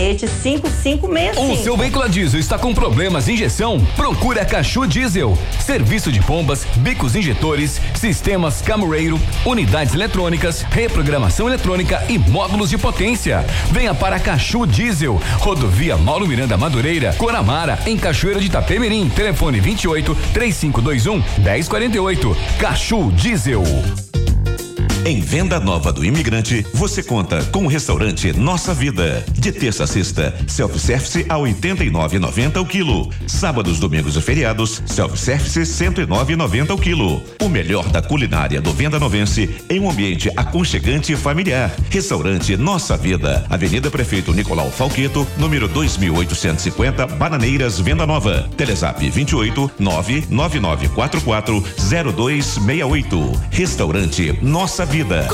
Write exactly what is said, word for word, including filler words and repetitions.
Cavalete cinco cinco seis cinco. O seu veículo a diesel está com problemas de injeção? Procure a Cachu Diesel. Serviço de bombas, bicos injetores, sistemas Camureiro, unidades eletrônicas, reprogramação eletrônica e módulos de potência. Venha para a Cachu Diesel. Rodovia Mauro Miranda Madureira, Coramara, em Cachoeira de Itapemirim. Telefone vinte e oito, três cinco dois um, dez quarenta e oito. Cachu Diesel. Em Venda Nova do Imigrante, você conta com o restaurante Nossa Vida. De terça a sexta, self-service a oitenta e nove e noventa o quilo. Sábados, domingos e feriados, self-service cento e nove e noventa o quilo. O melhor da culinária do Venda Novense em um ambiente aconchegante e familiar. Restaurante Nossa Vida, Avenida Prefeito Nicolau Falqueto, número dois mil oitocentos e cinquenta, Bananeiras, Venda Nova. Telezap vinte e oito, nove nove nove quatro quatro, zero dois seis oito. Restaurante Nossa Vida.